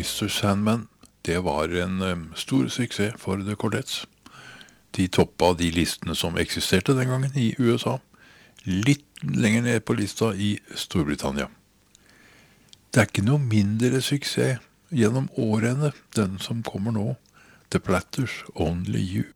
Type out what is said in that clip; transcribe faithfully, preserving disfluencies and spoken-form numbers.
mister Sandman, det var en um, stor suksess for The Cordettes. De toppa de listene som eksisterte den gangen i U S A, litt lenger ned på lista i Storbritannia. Det er ikke noe mindre suksess gjennom årene, den som kommer nå, The Platters, Only You.